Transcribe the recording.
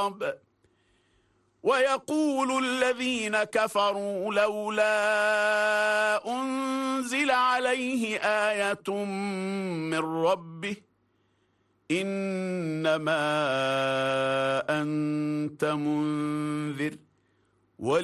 الخطاب ويقول الذين كفروا لولا أنزل عليه آية من ربه إنما أنت منذر